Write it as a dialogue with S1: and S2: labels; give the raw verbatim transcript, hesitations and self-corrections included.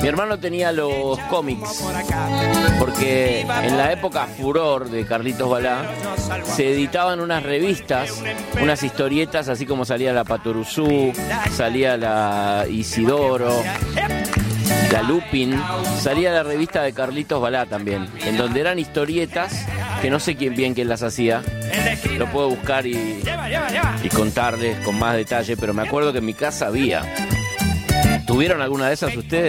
S1: Mi hermano tenía los cómics, porque en la época furor de Carlitos Balá se editaban unas revistas, unas historietas, así como salía la Patoruzú, salía la Isidoro, la Lupin, salía la revista de Carlitos Balá también, en donde eran historietas que no sé quién bien quién las hacía. Lo puedo buscar y, y contarles con más detalle, pero me acuerdo que en mi casa había. ¿Tuvieron alguna de esas ustedes?